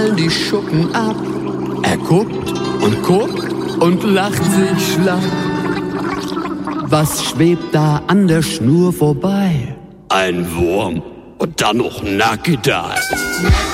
die Schuppen ab. Er guckt und lacht sich schlapp. Was schwebt da an der Schnur vorbei? Ein Wurm und dann noch nackig da.